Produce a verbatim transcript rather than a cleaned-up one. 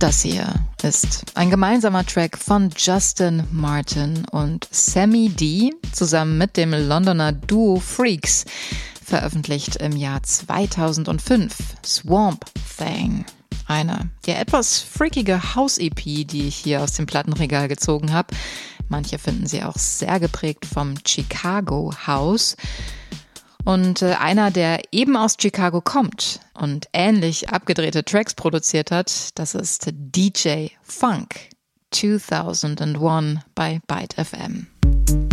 Das hier ist ein gemeinsamer Track von Justin Martin und Sammy D zusammen mit dem Londoner Duo Freaks, veröffentlicht im Jahr zweitausendfünf, Swamp Thing. Eine ja etwas freakige House-E P, die ich hier aus dem Plattenregal gezogen habe. Manche finden sie auch sehr geprägt vom Chicago House. Und äh, einer, der eben aus Chicago kommt und ähnlich abgedrehte Tracks produziert hat, das ist D J Funk zweitausendeins bei Byte F M.